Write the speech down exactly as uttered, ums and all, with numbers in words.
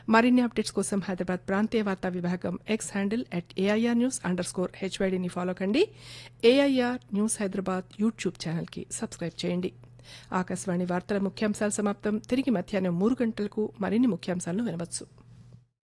మరిన్ని అప్డేట్స్ కోసం హైదరాబాద్ ప్రాంతీయ వార్తా విభాగం X handle at AIR news under score హెచ్వైడీని follow కండి. ఏఐఆర్ న్యూస్ హైదరాబాద్ యూట్యూబ్ ఛానల్కి సబ్స్క్రైబ్ చేయండి. ఆకాశవాణి వార్తల ముఖ్యాంశాలు సమాప్తం. తిరిగి మధ్యాహ్నం మూడు గంటలకు మరిన్ని ముఖ్యాంశాలను వినవచ్చు.